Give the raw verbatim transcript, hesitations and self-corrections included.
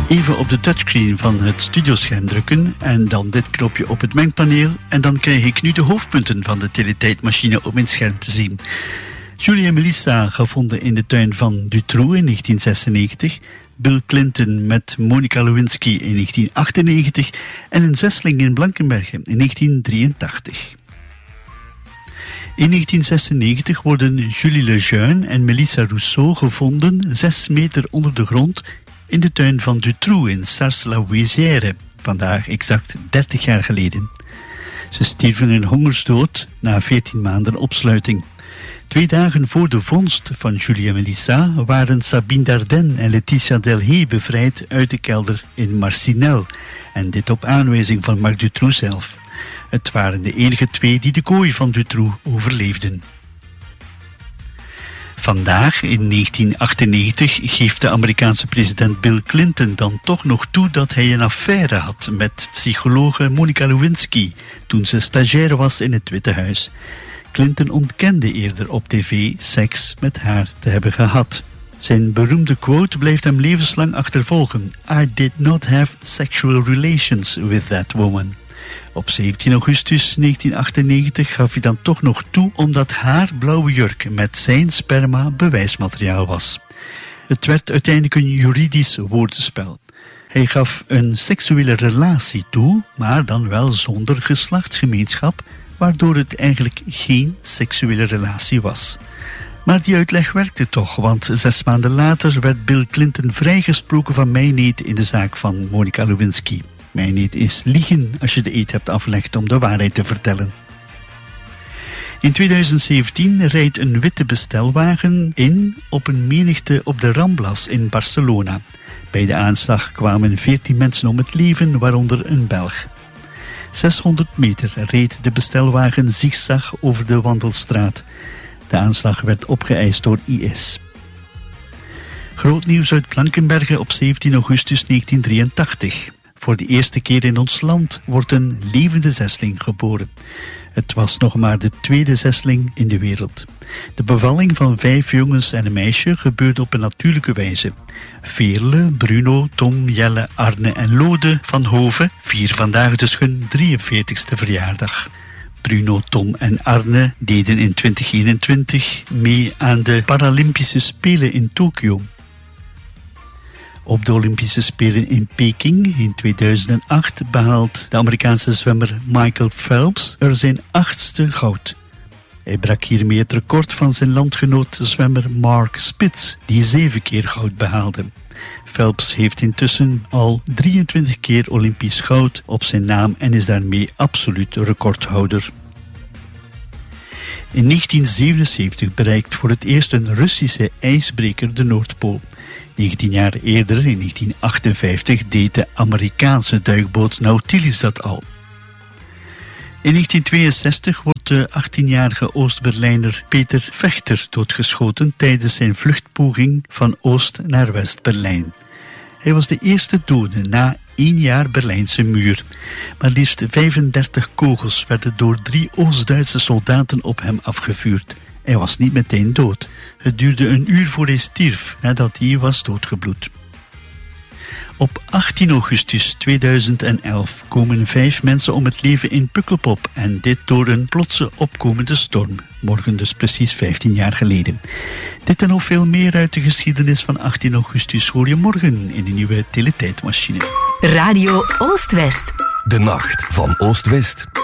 Even op de touchscreen van het studioscherm drukken en dan dit knopje op het mengpaneel en dan krijg ik nu de hoofdpunten van de teletijdmachine op mijn scherm te zien. Julie en Melissa gevonden in de tuin van Dutroux in negentien zesennegentig, Bill Clinton met Monica Lewinsky in negentien achtennegentig en een zesling in Blankenberge in negentien drieëntachtig. In negentien zesennegentig worden Julie Lejeune en Melissa Rousseau gevonden zes meter onder de grond in de tuin van Dutroux in Sars-la-Louisière, vandaag exact dertig jaar geleden. Ze stierven een hongersdood na veertien maanden opsluiting. Twee dagen voor de vondst van Julie en Melissa waren Sabine Dardenne en Laetitia Delhey bevrijd uit de kelder in Marcinelle, en dit op aanwijzing van Marc Dutroux zelf. Het waren de enige twee die de kooi van Dutroux overleefden. Vandaag, in negentien achtennegentig, geeft de Amerikaanse president Bill Clinton dan toch nog toe dat hij een affaire had met psychologe Monica Lewinsky toen ze stagiaire was in het Witte Huis. Clinton ontkende eerder op tv seks met haar te hebben gehad. Zijn beroemde quote blijft hem levenslang achtervolgen: I did not have sexual relations with that woman. Op zeventien augustus negentien achtennegentig gaf hij dan toch nog toe omdat haar blauwe jurk met zijn sperma bewijsmateriaal was. Het werd uiteindelijk een juridisch woordenspel. Hij gaf een seksuele relatie toe, maar dan wel zonder geslachtsgemeenschap, waardoor het eigenlijk geen seksuele relatie was. Maar die uitleg werkte toch, want zes maanden later werd Bill Clinton vrijgesproken van mijneet in de zaak van Monica Lewinsky. Mijneet is liegen als je de eed hebt afgelegd om de waarheid te vertellen. In tweeduizend zeventien rijdt een witte bestelwagen in op een menigte op de Ramblas in Barcelona. Bij de aanslag kwamen veertien mensen om het leven, waaronder een Belg. zeshonderd meter reed de bestelwagen zigzag over de wandelstraat. De aanslag werd opgeëist door I S. Groot nieuws uit Blankenberge op zeventien augustus negentien drieëntachtig. Voor de eerste keer in ons land wordt een levende zesling geboren. Het was nog maar de tweede zesling in de wereld. De bevalling van vijf jongens en een meisje gebeurde op een natuurlijke wijze. Veerle, Bruno, Tom, Jelle, Arne en Lode van Hoven vieren vandaag dus hun drieënveertigste verjaardag. Bruno, Tom en Arne deden in twintig eenentwintig mee aan de Paralympische Spelen in Tokio. Op de Olympische Spelen in Peking in tweeduizend acht behaalt de Amerikaanse zwemmer Michael Phelps er zijn achtste goud. Hij brak hiermee het record van zijn landgenoot zwemmer Mark Spitz, die zeven keer goud behaalde. Phelps heeft intussen al drieëntwintig keer Olympisch goud op zijn naam en is daarmee absoluut recordhouder. In negentien zevenenzeventig bereikt voor het eerst een Russische ijsbreker de Noordpool. negentien jaar eerder, in negentien achtenvijftig, deed de Amerikaanse duikboot Nautilus dat al. In negentien tweeënzestig wordt de achttienjarige Oost-Berlijner Peter Vechter doodgeschoten tijdens zijn vluchtpoging van Oost naar West-Berlijn. Hij was de eerste dode na één jaar Berlijnse muur. Maar liefst vijfendertig kogels werden door drie Oost-Duitse soldaten op hem afgevuurd. Hij was niet meteen dood. Het duurde een uur voor hij stierf, nadat hij was doodgebloed. Op achttien augustus tweeduizend elf komen vijf mensen om het leven in Pukkelpop en dit door een plotse opkomende storm. Morgen dus precies vijftien jaar geleden. Dit en nog veel meer uit de geschiedenis van achttien augustus hoor je morgen in de nieuwe teletijdmachine. Radio Oost-West. De nacht van Oost-West.